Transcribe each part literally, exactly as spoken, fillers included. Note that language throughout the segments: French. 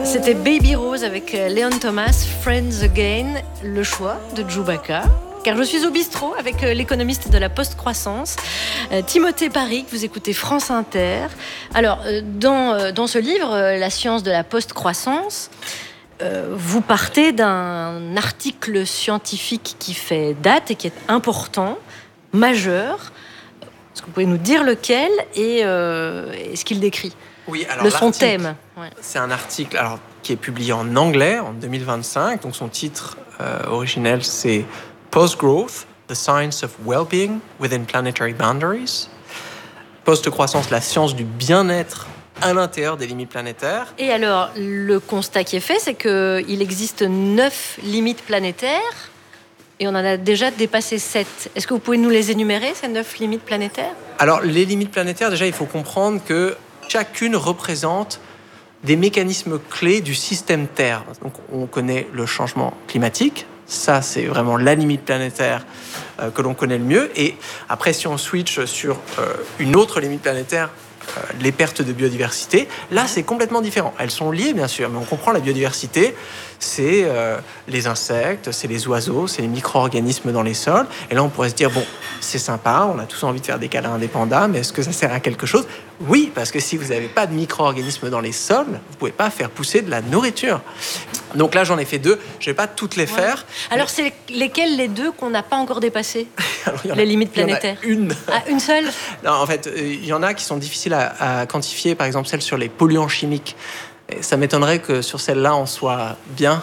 C'était Baby Rose avec Léon Thomas, Friends Again, le choix de Chewbacca. Car je suis au bistrot avec l'économiste de la post-croissance, Timothée Parric. Vous écoutez France Inter. Alors, dans, dans ce livre, La science de la post-croissance, vous partez d'un article scientifique qui fait date et qui est important, majeur. Est-ce que vous pouvez nous dire lequel et, euh, et ce qu'il décrit ? Oui, alors le son thème. Ouais. C'est un article alors, qui est publié en anglais en deux mille vingt-cinq. Donc son titre euh, originel, c'est Post-Growth, The Science of Well-Being Within Planetary Boundaries. Post-croissance, la science du bien-être à l'intérieur des limites planétaires. Et alors, le constat qui est fait, c'est qu'il existe neuf limites planétaires et on en a déjà dépassé sept. Est-ce que vous pouvez nous les énumérer, ces neuf limites planétaires ? Alors, les limites planétaires, déjà, il faut comprendre que chacune représente des mécanismes clés du système Terre. Donc, on connaît le changement climatique. Ça, c'est vraiment la limite planétaire euh, que l'on connaît le mieux. Et après, si on switch sur euh, une autre limite planétaire, euh, les pertes de biodiversité, là, c'est complètement différent. Elles sont liées, bien sûr, mais on comprend la biodiversité. C'est euh, les insectes, c'est les oiseaux, c'est les micro-organismes dans les sols. Et là, on pourrait se dire, bon, c'est sympa, on a tous envie de faire des câlins indépendants, mais est-ce que ça sert à quelque chose ? Oui, parce que si vous n'avez pas de micro-organismes dans les sols, vous ne pouvez pas faire pousser de la nourriture. Donc là, j'en ai fait deux. Je ne vais pas toutes les faire. Ouais. Alors, mais... c'est lesquelles les deux qu'on n'a pas encore dépassées ? Alors, les a, limites planétaires. Il y en a une. Ah, une seule ? Non, en fait, il y en a qui sont difficiles à, à quantifier. Par exemple, celle sur les polluants chimiques. Et ça m'étonnerait que sur celle-là, on soit bien.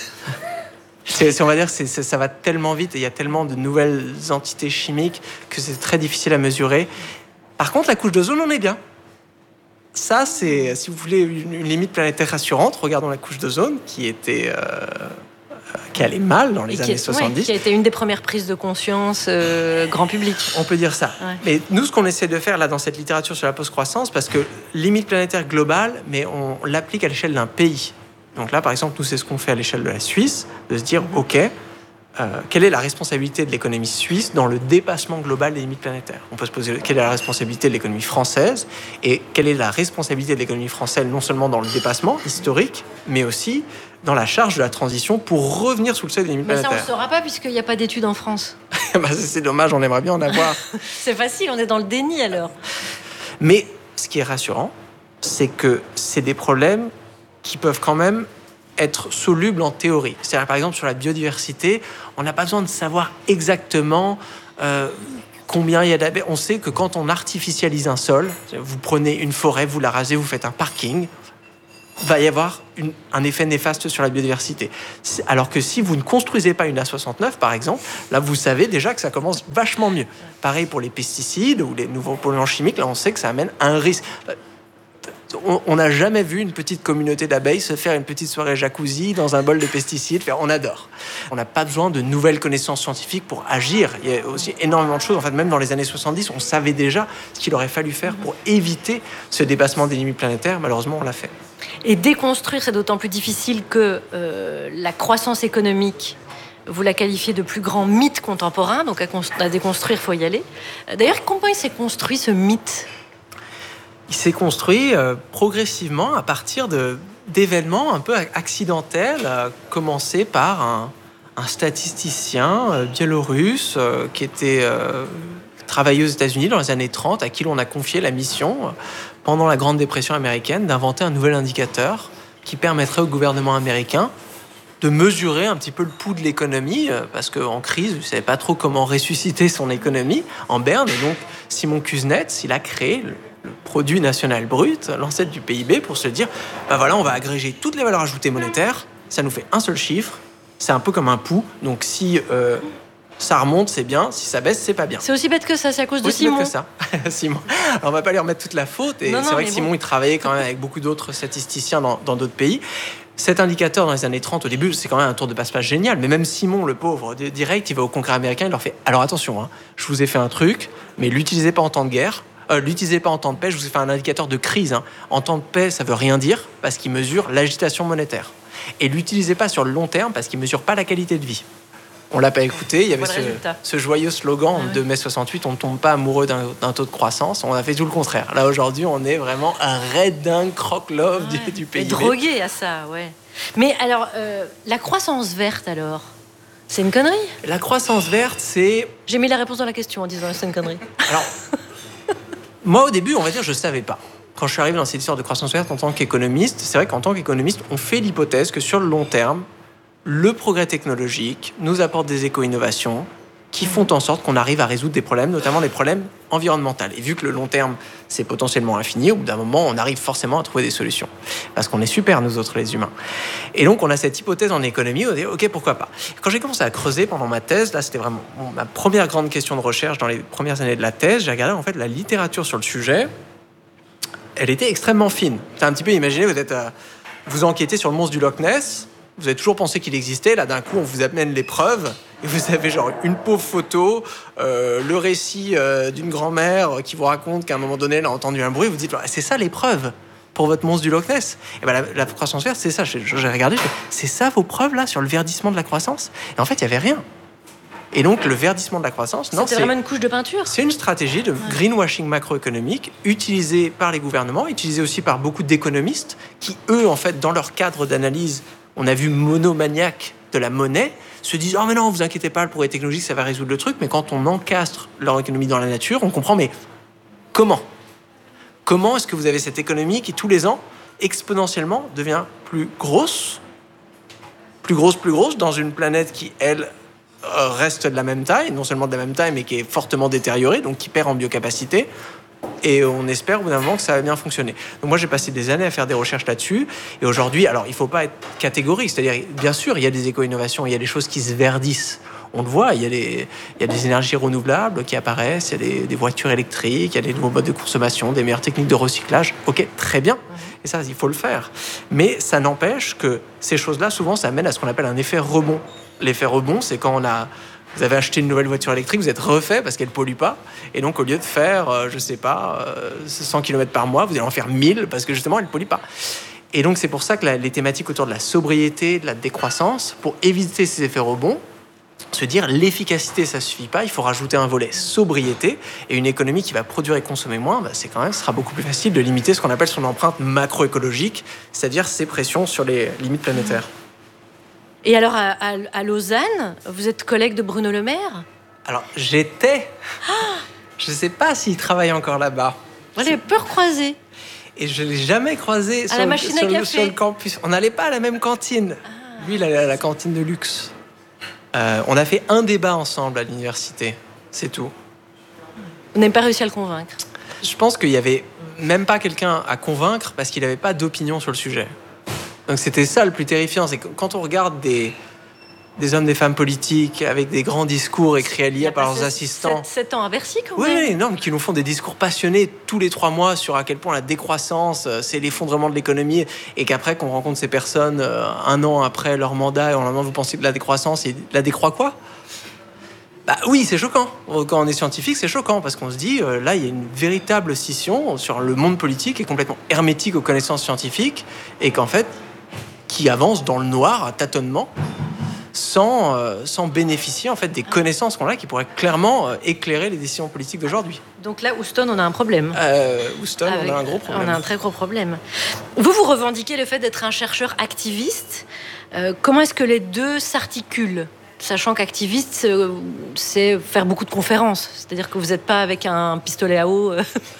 C'est, c'est, on va dire que c'est, c'est, ça va tellement vite et il y a tellement de nouvelles entités chimiques que c'est très difficile à mesurer. Par contre, la couche d'ozone, on est bien. Ça, c'est, si vous voulez une, une limite planétaire rassurante, regardons la couche d'ozone qui était, euh, qui allait mal dans les et années est, soixante-dix. Ouais, qui a été une des premières prises de conscience euh, grand public. On peut dire ça. Ouais. Mais nous, ce qu'on essaie de faire là dans cette littérature sur la post-croissance, parce que limite planétaire globale, mais on l'applique à l'échelle d'un pays. Donc là, par exemple, nous, c'est ce qu'on fait à l'échelle de la Suisse, de se dire, mmh. OK, euh, quelle est la responsabilité de l'économie suisse dans le dépassement global des limites planétaires ? On peut se poser quelle est la responsabilité de l'économie française et quelle est la responsabilité de l'économie française non seulement dans le dépassement historique, mais aussi dans la charge de la transition pour revenir sous le seuil des limites mais planétaires. Mais ça, on ne saura pas puisqu'il n'y a pas d'études en France. bah, c'est dommage, on aimerait bien en avoir. C'est facile, on est dans le déni alors. Mais ce qui est rassurant, c'est que c'est des problèmes qui peuvent quand même être solubles en théorie. C'est-à-dire, par exemple, sur la biodiversité, on n'a pas besoin de savoir exactement euh, combien il y a d'abeilles. On sait que quand on artificialise un sol, vous prenez une forêt, vous la rasez, vous faites un parking, va y avoir une, un effet néfaste sur la biodiversité. Alors que si vous ne construisez pas une A soixante-neuf, par exemple, là, vous savez déjà que ça commence vachement mieux. Pareil pour les pesticides ou les nouveaux polluants chimiques, là, on sait que ça amène un risque. On n'a jamais vu une petite communauté d'abeilles se faire une petite soirée jacuzzi dans un bol de pesticides. Faire, on adore. On n'a pas besoin de nouvelles connaissances scientifiques pour agir. Il y a aussi énormément de choses. En fait, même dans les années soixante-dix, on savait déjà ce qu'il aurait fallu faire pour éviter ce dépassement des limites planétaires. Malheureusement, on l'a fait. Et déconstruire, c'est d'autant plus difficile que euh, la croissance économique, vous la qualifiez de plus grand mythe contemporain. Donc à, const- à déconstruire, il faut y aller. D'ailleurs, comment il s'est construit ce mythe ? Il s'est construit euh, progressivement à partir de, d'événements un peu accidentels, euh, commencé par un, un statisticien euh, biélorusse euh, qui était euh, travaillé aux États-Unis dans les années trente, à qui l'on a confié la mission, euh, pendant la Grande Dépression américaine, d'inventer un nouvel indicateur qui permettrait au gouvernement américain de mesurer un petit peu le pouls de l'économie, euh, parce qu'en crise, il ne savait pas trop comment ressusciter son économie en berne. Et donc, Simon Kuznets, il a créé le le produit national brut, l'ancêtre du P I B, pour se dire, ben voilà, on va agréger toutes les valeurs ajoutées monétaires, ça nous fait un seul chiffre, c'est un peu comme un pouls, donc si euh, ça remonte, c'est bien, si ça baisse, c'est pas bien. C'est aussi bête que ça, c'est à cause de aussi Simon. Bête que ça, Simon. Alors, on va pas lui remettre toute la faute, et non, c'est non, vrai que Simon, bon. il travaillait quand même avec beaucoup d'autres statisticiens dans, dans d'autres pays. Cet indicateur, dans les années trente, au début, c'est quand même un tour de passe-passe génial, mais même Simon, le pauvre, direct, il va au Congrès américain, il leur fait, alors attention, hein, je vous ai fait un truc, mais l'utilisez pas en temps de guerre. Euh, l'utilisez pas en temps de paix, je vous ai fait un indicateur de crise. Hein. En temps de paix, ça veut rien dire parce qu'il mesure l'agitation monétaire. Et l'utilisez pas sur le long terme parce qu'il mesure pas la qualité de vie. On l'a pas écouté. Il y avait Voilà ce, ce joyeux slogan ah, de oui. mai soixante-huit, on ne tombe pas amoureux d'un, d'un taux de croissance. On a fait tout le contraire. Là, aujourd'hui, on est vraiment un red dingue croque-love ouais. du, du P I B. Et drogué à ça, ouais. Mais alors, euh, la croissance verte, alors, c'est une connerie ? La croissance verte, c'est... J'ai mis la réponse dans la question en disant c'est une connerie. Alors, moi, au début, on va dire, je ne savais pas. Quand je suis arrivé dans cette histoire de croissance verte en tant qu'économiste, c'est vrai qu'en tant qu'économiste, on fait l'hypothèse que sur le long terme, le progrès technologique nous apporte des éco-innovations qui font en sorte qu'on arrive à résoudre des problèmes, notamment des problèmes environnementaux. Et vu que le long terme, c'est potentiellement infini, au bout d'un moment, on arrive forcément à trouver des solutions. Parce qu'on est super, nous autres, les humains. Et donc, on a cette hypothèse en économie, on dit, OK, pourquoi pas ? Quand j'ai commencé à creuser pendant ma thèse, là, c'était vraiment ma première grande question de recherche dans les premières années de la thèse, j'ai regardé, en fait, la littérature sur le sujet. Elle était extrêmement fine. C'est un petit peu, imaginez, vous êtes, euh, vous enquêtez sur le monstre du Loch Ness, vous avez toujours pensé qu'il existait, là d'un coup on vous amène les preuves, et vous avez genre une pauvre photo, euh, le récit euh, d'une grand-mère qui vous raconte qu'à un moment donné elle a entendu un bruit, vous dites c'est ça les preuves pour votre monstre du Loch Ness. Et ben la, la croissance verte c'est ça, j'ai, j'ai regardé, j'ai, c'est ça vos preuves là sur le verdissement de la croissance ? Et en fait il n'y avait rien. Et donc, le verdissement de la croissance, non, C'était c'est, vraiment une couche de peinture. C'est une stratégie de greenwashing macroéconomique utilisée par les gouvernements, utilisée aussi par beaucoup d'économistes qui, eux, en fait, dans leur cadre d'analyse, on a vu monomaniaque de la monnaie, se disent « Oh, mais non, vous inquiétez pas, le progrès technologique, ça va résoudre le truc. » Mais quand on encastre leur économie dans la nature, on comprend, mais comment ? Comment est-ce que vous avez cette économie qui, tous les ans, exponentiellement, devient plus grosse, plus grosse, plus grosse, dans une planète qui, elle, reste de la même taille, non seulement de la même taille, mais qui est fortement détériorée, donc qui perd en biocapacité. Et on espère au bout d'un moment que ça va bien fonctionner. Donc moi, j'ai passé des années à faire des recherches là-dessus. Et aujourd'hui, alors, il ne faut pas être catégorique. C'est-à-dire, bien sûr, il y a des éco-innovations, il y a des choses qui se verdissent. On le voit, il y a des, il y a des énergies renouvelables qui apparaissent, il y a des, des voitures électriques, il y a des nouveaux modes de consommation, des meilleures techniques de recyclage. Ok, très bien. Et ça, il faut le faire. Mais ça n'empêche que ces choses-là, souvent, ça amène à ce qu'on appelle un effet rebond. L'effet rebond, c'est quand on a... Vous avez acheté une nouvelle voiture électrique, vous êtes refait parce qu'elle ne pollue pas. Et donc, au lieu de faire, euh, je ne sais pas, euh, cent kilomètres par mois, vous allez en faire mille parce que justement, elle ne pollue pas. Et donc, c'est pour ça que la, les thématiques autour de la sobriété, de la décroissance, pour éviter ces effets rebonds, se dire l'efficacité, ça ne suffit pas, il faut rajouter un volet sobriété. Et une économie qui va produire et consommer moins, bah, c'est quand même, ce sera beaucoup plus facile de limiter ce qu'on appelle son empreinte macroécologique, c'est-à-dire ses pressions sur les limites planétaires. Et alors, à, à, à Lausanne, vous êtes collègue de Bruno Le Maire ? Alors, j'étais... Ah je ne sais pas s'il travaille encore là-bas. On les peurs croisés. Et je ne l'ai jamais croisé à sur, la le, machine sur, à le, café. sur le campus. On n'allait pas à la même cantine. Ah. Lui, il allait à la cantine de luxe. Euh, on a fait un débat ensemble à l'université. C'est tout. Vous n'avez pas réussi à le convaincre ? Je pense qu'il n'y avait même pas quelqu'un à convaincre parce qu'il n'avait pas d'opinion sur le sujet. Donc c'était ça le plus terrifiant, c'est que quand on regarde des, des hommes, des femmes politiques avec des grands discours écrits à l'I A par leurs assistants... sept ans à Bercy quand oui, même. Oui, non, mais qui nous font des discours passionnés tous les trois mois sur à quel point la décroissance, c'est l'effondrement de l'économie, et qu'après qu'on rencontre ces personnes un an après leur mandat, et on leur demande, vous pensez que la décroissance, et la décroît quoi ? Bah oui, c'est choquant. Quand on est scientifique, c'est choquant parce qu'on se dit, euh, là, il y a une véritable scission sur le monde politique qui est complètement hermétique aux connaissances scientifiques et qu'en fait, qui avance dans le noir à tâtonnement sans, euh, sans bénéficier en fait des connaissances qu'on a qui pourraient clairement euh, éclairer les décisions politiques d'aujourd'hui. Donc là, Houston, on a un problème. Euh, Houston, Avec, on a un gros problème. On a un très gros problème. Vous, vous revendiquez le fait d'être un chercheur activiste. Euh, comment est-ce que les deux s'articulent ? Sachant qu'activiste, c'est faire beaucoup de conférences. C'est-à-dire que vous n'êtes pas avec un pistolet à eau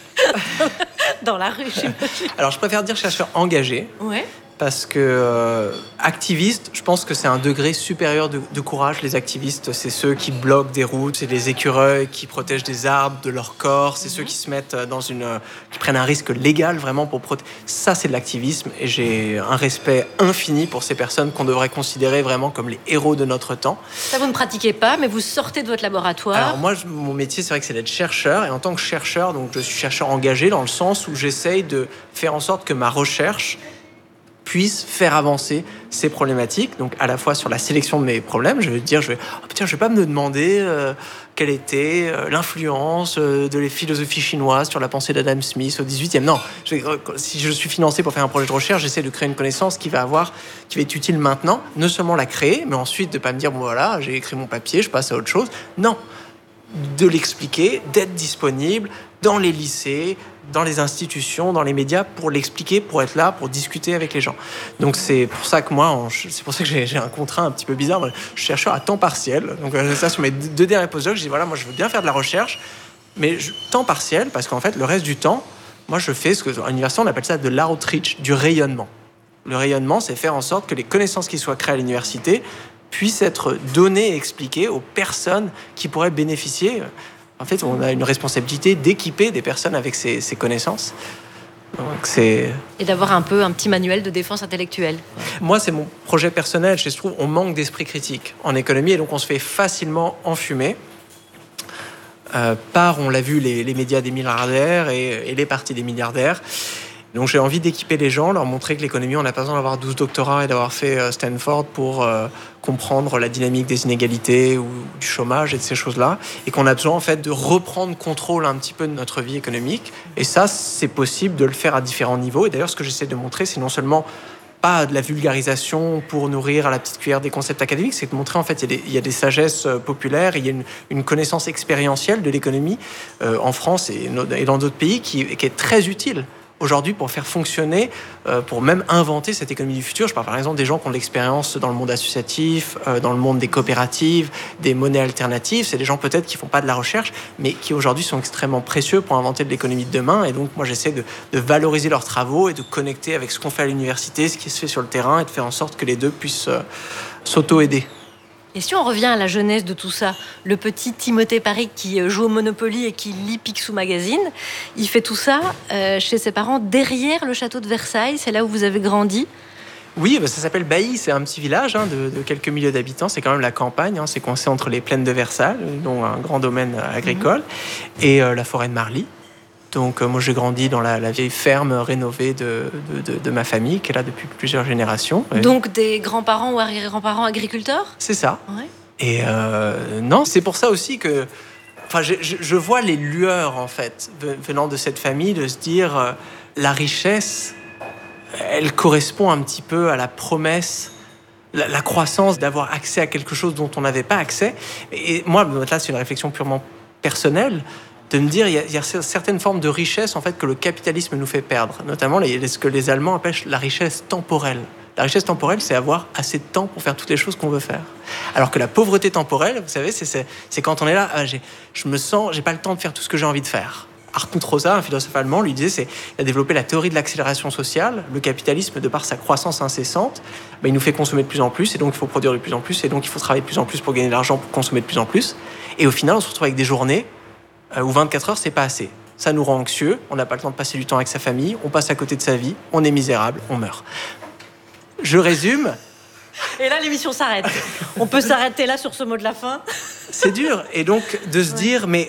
dans la rue, j'imagine. Alors, je préfère dire chercheur engagé. Ouais. Parce que euh, activiste, je pense que c'est un degré supérieur de, de courage. Les activistes, c'est ceux qui bloquent des routes, c'est les écureuils qui protègent des arbres de leur corps, c'est mm-hmm. ceux qui se mettent dans une, euh, qui prennent un risque légal vraiment pour protéger. Ça, c'est de l'activisme, et j'ai un respect infini pour ces personnes qu'on devrait considérer vraiment comme les héros de notre temps. Ça, vous ne pratiquez pas, mais vous sortez de votre laboratoire. Alors moi, je, mon métier, c'est vrai que c'est d'être chercheur, et en tant que chercheur, donc je suis chercheur engagé dans le sens où j'essaye de faire en sorte que ma recherche puisse faire avancer ces problématiques. Donc à la fois sur la sélection de mes problèmes, je vais dire, je vais, oh, putain, je vais pas me demander euh, quelle était euh, l'influence euh, de les philosophies chinoises sur la pensée d'Adam Smith au dix-huitième. Non, je vais, si je suis financé pour faire un projet de recherche, j'essaie de créer une connaissance qui va avoir, qui va être utile maintenant, non seulement la créer, mais ensuite de pas me dire, bon voilà, j'ai écrit mon papier, je passe à autre chose. Non, de l'expliquer, d'être disponible dans les lycées, dans les institutions, dans les médias, pour l'expliquer, pour être là, pour discuter avec les gens. Donc c'est pour ça que moi, c'est pour ça que j'ai, j'ai un contrat un petit peu bizarre. Je suis chercheur à temps partiel. Donc ça, sur mes deux derniers postdocs, je dis voilà, moi je veux bien faire de la recherche, mais je, temps partiel, parce qu'en fait, le reste du temps, moi je fais ce que à l'université on appelle ça de l'outreach, du rayonnement. Le rayonnement, c'est faire en sorte que les connaissances qui soient créées à l'université puissent être données et expliquées aux personnes qui pourraient bénéficier. En fait, on a une responsabilité d'équiper des personnes avec ces, ces connaissances. Donc, c'est... Et d'avoir un peu un petit manuel de défense intellectuelle. Moi, c'est mon projet personnel. Je trouve on manque d'esprit critique en économie et donc on se fait facilement enfumer euh, par, on l'a vu, les, les médias des milliardaires et, et les partis des milliardaires. Donc j'ai envie d'équiper les gens, leur montrer que l'économie, on n'a pas besoin d'avoir douze doctorats et d'avoir fait Stanford pour euh, comprendre la dynamique des inégalités ou du chômage et de ces choses-là, et qu'on a besoin en fait de reprendre contrôle un petit peu de notre vie économique. Et ça, c'est possible de le faire à différents niveaux. Et d'ailleurs, ce que j'essaie de montrer, c'est non seulement pas de la vulgarisation pour nourrir à la petite cuillère des concepts académiques, c'est de montrer en fait il y a des, il y a des sagesses populaires, il y a une, une connaissance expérientielle de l'économie euh, en France et, et dans d'autres pays qui, qui est très utile aujourd'hui pour faire fonctionner, euh, pour même inventer cette économie du futur. Je parle par exemple des gens qui ont de l'expérience dans le monde associatif, euh, dans le monde des coopératives, des monnaies alternatives. C'est des gens peut-être qui font pas de la recherche, mais qui aujourd'hui sont extrêmement précieux pour inventer de l'économie de demain. Et donc moi j'essaie de, de valoriser leurs travaux et de connecter avec ce qu'on fait à l'université, ce qui se fait sur le terrain, et de faire en sorte que les deux puissent euh, s'auto-aider. Et si on revient à la jeunesse de tout ça, le petit Timothée Paris qui joue au Monopoly et qui lit Picsou Magazine, il fait tout ça euh, chez ses parents derrière le château de Versailles, c'est là où vous avez grandi. Oui, ça s'appelle Bailly, c'est un petit village hein, de, de quelques milliers d'habitants, c'est quand même la campagne, hein, c'est coincé entre les plaines de Versailles, dont un grand domaine agricole, mmh. et euh, la forêt de Marly. Donc euh, moi j'ai grandi dans la, la vieille ferme rénovée de, de, de, de ma famille, qui est là depuis plusieurs générations. Donc des grands-parents ou arrière-grands-parents agriculteurs ? C'est ça. Ouais. Et euh, non, c'est pour ça aussi que enfin, je, je, je vois les lueurs en fait, venant de cette famille, de se dire euh, la richesse, elle correspond un petit peu à la promesse, la, la croissance d'avoir accès à quelque chose dont on n'avait pas accès. Et moi, là c'est une réflexion purement personnelle, de me dire il y, y a certaines formes de richesse en fait que le capitalisme nous fait perdre, notamment les, ce que les Allemands appellent la richesse temporelle. La richesse temporelle, c'est avoir assez de temps pour faire toutes les choses qu'on veut faire. Alors que la pauvreté temporelle, vous savez, c'est, c'est, c'est quand on est là, ah, j'ai, je me sens, j'ai pas le temps de faire tout ce que j'ai envie de faire. Hartmut Rosa, un philosophe allemand, lui disait, c'est, il a développé la théorie de l'accélération sociale. Le capitalisme, de par sa croissance incessante, ben, il nous fait consommer de plus en plus, et donc il faut produire de plus en plus, et donc il faut travailler de plus en plus pour gagner de l'argent, pour consommer de plus en plus. Et au final, on se retrouve avec des journées où vingt-quatre heures, c'est pas assez. Ça nous rend anxieux, on n'a pas le temps de passer du temps avec sa famille, on passe à côté de sa vie, on est misérable, on meurt. Je résume. Et là, l'émission s'arrête. On peut s'arrêter là sur ce mot de la fin. C'est dur. Et donc, de se dire, mais